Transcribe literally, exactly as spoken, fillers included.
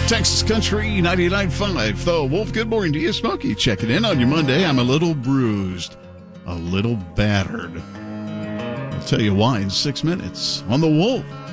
Texas Country ninety-nine point five. The Wolf, good morning to you. Smokey checking in on your Monday. I'm a little bruised, a little battered. I'll tell you why in six minutes on The Wolf.